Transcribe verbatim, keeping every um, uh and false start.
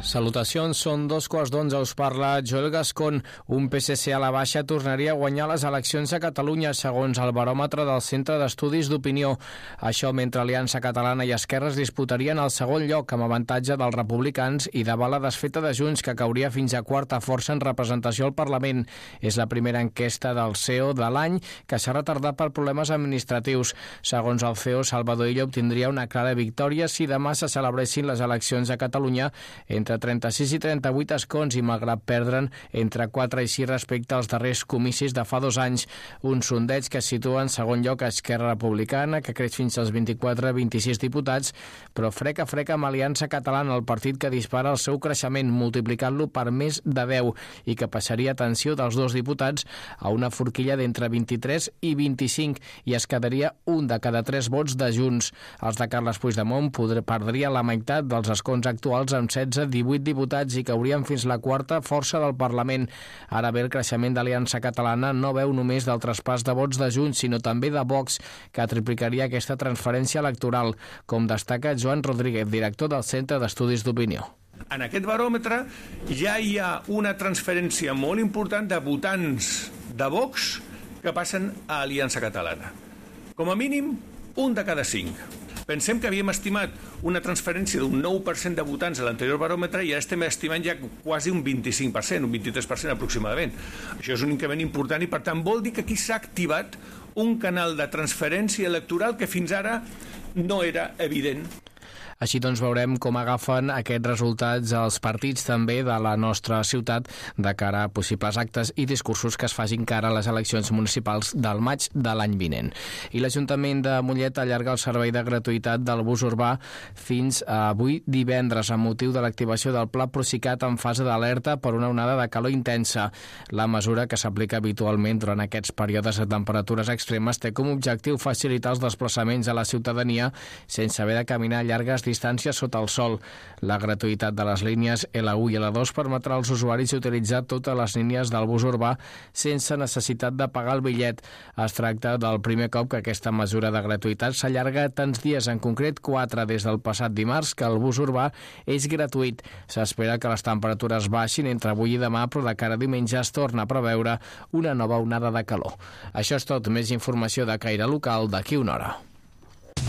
Salutacions, són dos quarts d'onze, us parla Joel Gascon. Un P S C a la baixa tornaria a guanyar les eleccions a Catalunya, segons el baròmetre del Centre d'Estudis d'Opinió. Això mentre Aliança Catalana i Esquerra es disputarien el segon lloc amb avantatge dels republicans i davant la desfeta de Junts, que cauria fins a quarta força en representació al Parlament. És la primera enquesta del C E O de l'any que s'ha retardat per problemes administratius. Segons el C E O, Salvador Illa obtindria una clara victòria si demà se celebressin les eleccions a Catalunya entre trenta-sis i trenta-vuit escons i malgrat perdre'n entre quatre i sis respecte als darrers comicis de fa dos anys. Un sondeig que situa en segon lloc a Esquerra Republicana, que creix fins als vint-i-quatre a vint-i-sis diputats, però frec a frec amb Aliança Catalana, el partit que dispara el seu creixement, multiplicant-lo per més de deu i que passaria, atenció, dels dos diputats a una forquilla d'entre vint-i-tres i vint-i-cinc i es quedaria un de cada tres vots de Junts. Els de Carles Puigdemont perdria la meitat dels escons actuals amb setze a divuit diputats i caurien fins la quarta força del Parlament. Ara bé, el creixement d'Aliança Catalana no veu només del traspàs de vots de Junts, sinó també de Vox, que triplicaria aquesta transferència electoral, com destaca Joan Rodríguez, director del Centre d'Estudis d'Opinió. En aquest baròmetre ja hi ha una transferència molt important de votants de Vox que passen a Aliança Catalana. Com a mínim, un de cada cinc. Pensem que havíem estimat una transferència d'un nou per cent de votants a l'anterior baròmetre i ara estem estimant ja quasi un vint-i-cinc per cent, un vint-i-tres per cent aproximadament. Això és un increment important i, per tant, vol dir que aquí s'ha activat un canal de transferència electoral que fins ara no era evident. Així doncs veurem com agafen aquests resultats els partits també de la nostra ciutat de cara a possibles actes i discursos que es facin cara a les eleccions municipals del maig de l'any vinent. I l'Ajuntament de Mollet allarga el servei de gratuïtat del bus urbà fins a avui divendres amb motiu de l'activació del Pla Procicat en fase d'alerta per una onada de calor intensa. La mesura, que s'aplica habitualment durant aquests períodes de temperatures extremes, té com a objectiu facilitar els desplaçaments a la ciutadania sense haver de caminar llargues distàncies sota el sol. La gratuïtat de les línies L u i L dos permetrà als usuaris utilitzar totes les línies del bus urbà sense necessitat de pagar el bitllet. Es tracta del primer cop que aquesta mesura de gratuïtat s'allarga tants dies, en concret quatre des del passat dimarts, que el bus urbà és gratuït. S'espera que les temperatures baixin entre avui i demà, però de cara a diumenge es torna a preveure una nova onada de calor. Això és tot. Més informació de caire local d'aquí una hora.